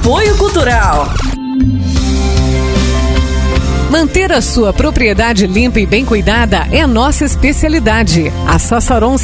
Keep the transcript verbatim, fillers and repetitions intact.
Apoio Cultural. Manter a sua propriedade limpa e bem cuidada é nossa especialidade. A Sassaron